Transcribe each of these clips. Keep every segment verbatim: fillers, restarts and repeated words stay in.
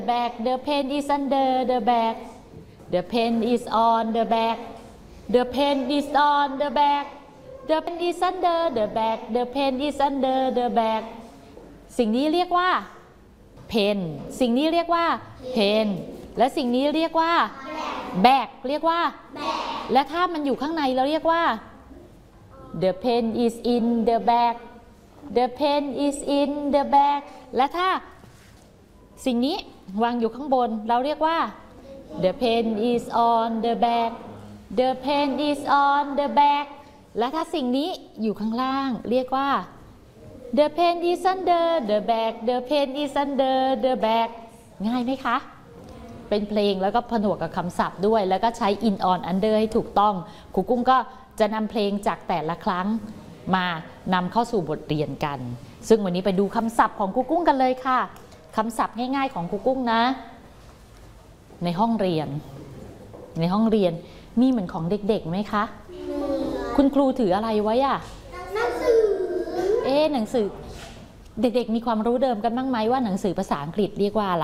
bag the pen is under the bag the pen is on the bag the pen is on the bag the pen is under the bag the pen is under the bag สิ่งนี้เรียกว่า pen สิ่งนี้เรียกว่า pen และสิ่งนี้เรียกว่า bag เรียกว่า และถ้ามันอยู่ข้างในเราเรียกว่า the pen is in the bag the pen is in the bag และถ้าสิ่งนี้วางอยู่ข้างบนเราเรียกว่า the pen is on the bag the pen is on the bag และถ้าสิ่งนี้อยู่ข้างล่างเรียกว่า the pen is under the bag the pen is under the bag ง่ายไหมคะเป็นเพลงแล้วก็ผนวกกับคำศัพท์ด้วยแล้วก็ใช้ in on under ให้ถูกต้องครูกุ้งก็จะนำเพลงจากแต่ละครั้งมานำเข้าสู่บทเรียนกันซึ่งวันนี้ไปดูคำศัพท์ของครูกุ้งกันเลยค่ะคำศัพท์ง่ายๆของครูกุ้งนะในห้องเรียนในห้องเรียนมีเหมือนของเด็กๆไหมคะคุณครูถืออะไรไว้อะหนังสือเอ๊ะหนังสือเด็กๆมีความรู้เดิมกันบ้างไหมว่าหนังสือภาษาอังกฤษเรียกว่าอะไร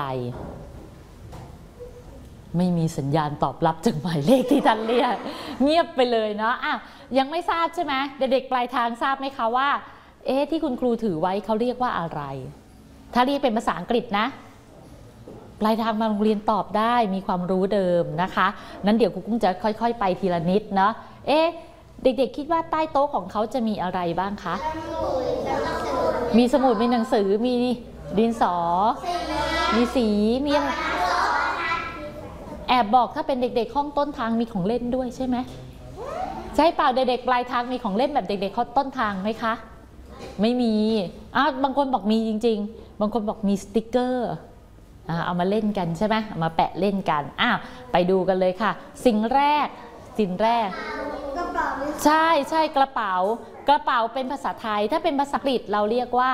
ไม่มีสัญญาณตอบรับจากหมายเลขที่ท่านเรียกเงียบไปเลยเนาะอ่ะยังไม่ทราบใช่ไหมเด็กๆปลายทางทราบไหมคะว่าเอ๊ะที่คุณครูถือไว้เขาเรียกว่าอะไรถ้าเรียกเป็นภาษาอังกฤษนะปลายทางมาโรงเรียนตอบได้มีความรู้เดิมนะคะนั้นเดี๋ยวครูกุ้งจะค่อยๆไปทีละนิดเนาะเอ๊ะเด็กๆคิดว่าใต้โต๊ะของเขาจะมีอะไรบ้างคะมีสมุดมีหนังสือมีดินสอมีสีมีอะไรแอบบอกถ้าเป็นเด็กๆห้องต้นทางมีของเล่นด้วยใช่ไหมใช่เปล่าเด็กๆปลายทางมีของเล่นแบบเด็กๆเขาต้นทางไหมคะไม่มีอ้าวบางคนบอกมีจริงๆบางคนบอกมีสติกเกอร์เอามาเล่นกันใช่ไหมเอามาแปะเล่นกันอ้าวไปดูกันเลยค่ะสิ่งแรกสิ่งแรกกระเป๋าใช่ใช่กระเป๋ากระเป๋าเป็นภาษาไทยถ้าเป็นภาษาอังกฤษเราเรียกว่า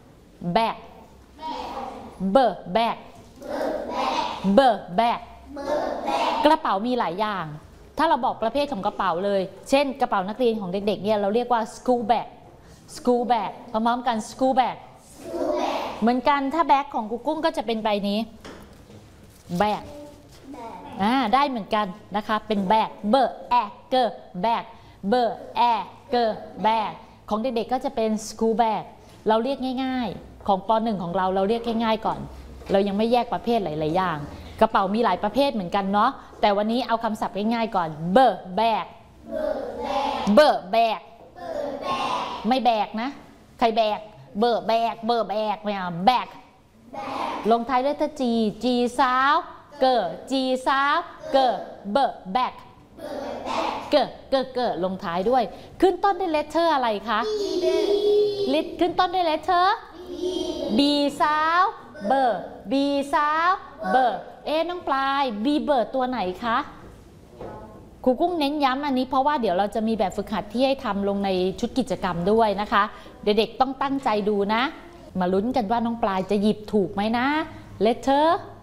bag เบอร์แบกเบอร์แบกกระเป๋ามีหลายอย่างถ้าเราบอกประเภทของกระเป๋าเลยเช่นกระเป๋านักเรียนของเด็กๆเนี่ยเราเรียกว่า school bag school bag พร้อมๆกัน school bag เหมือนกันถ้าแบ็คของกูกุ้งก็จะเป็นใบนี้แบกอ่าได้เหมือนกันนะคะเป็นแบกเบอร์แอเกอร์แบกเบอร์แอเกอร์แบกของเด็กๆก็จะเป็น school bag เราเรียกง่ายๆของป.หนึ่ง ของเราเราเรียกง่ายๆก่อนเรายังไม่แยกประเภทหลายๆอย่างกระเป๋ามีหลายประเภทเหมือนกันเนาะแต่วันนี้เอาคำศัพท์ง่ายๆก่อนเบอร์แบกเบอร์แบกไม่แบกนะใครแบกเบอร์แบกเบอร์แบกไม่เอาแบกลงท้ายด้วยตัวจีจีสาวเกิดจีสาวเกิดเบอร์แบกเกิดเกิดเกิดลงท้ายด้วยขึ้นต้นด้วยเลตเตอร์อะไรคะลิตขึ้นต้นด้วยเลตเตอร์บีสาวเบอร์บีสาวเบอร์เอ๊น้องปลายบีเบอร์ตัวไหนคะครูกุ้งเน้นย้ำอันนี้เพราะว่าเดี๋ยวเราจะมีแบบฝึกหัดที่ให้ทำลงในชุดกิจกรรมด้วยนะคะเด็กๆต้องตั้งใจดูนะมาลุ้นกันว่าน้องปลายจะหยิบถูกไหมนะ letter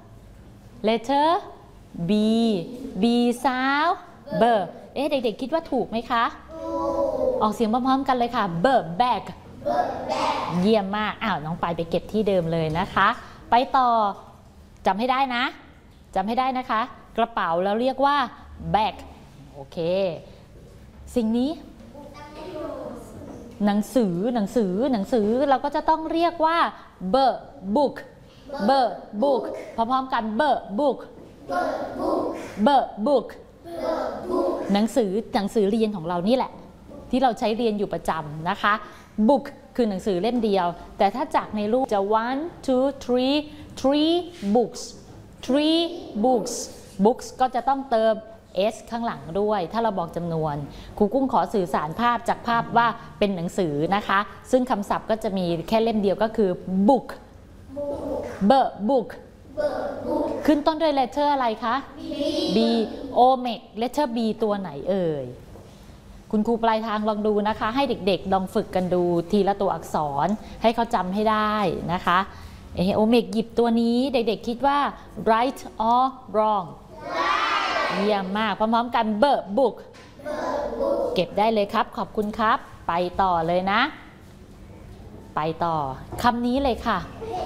letter B B สาวเบอร์เอ๊ะเด็กๆคิดว่าถูกไหมคะออกเสียงพร้อมๆกันเลยค่ะเบอร์แบกเยี่ยมมากอ้าวน้องปลายไปเก็บที่เดิมเลยนะคะไปต่อจำให้ได้นะจำให้ได้นะคะกระเป๋าเราเรียกว่า bag โอเคสิ่งนี้หนังสือหนังสือหนังสือเราก็จะต้องเรียกว่า book book book พร้อมๆกัน book book book book หนังสือหนังสือเรียนของเรานี่แหละที่เราใช้เรียนอยู่ประจำนะคะ book คือหนังสือเล่มเดียวแต่ถ้าจากในรูปจะ one two three three books three books books ก็จะต้องเติม s ข้างหลังด้วยถ้าเราบอกจำนวนครูกุ้งขอสื่อสารภาพจากภาพว่าเป็นหนังสือนะคะซึ่งคำศัพท์ก็จะมีแค่เล่มเดียวก็คือ book book book ขึ้นต้นด้วย letter อะไรคะ b o m e letter b ตัวไหนเอ่ยคุณครูปลายทางลองดูนะคะให้เด็กๆลองฝึกกันดูทีละตัวอักษรให้เขาจำให้ได้นะคะเอโอเมกหยิบตัวนี้เด็กๆคิดว่า right or wrong เยี่ยมมากพร้อมๆกันเบอร์บุกเก็บได้เลยครับขอบคุณครับไปต่อเลยนะไปต่อคำนี้เลยค่ะ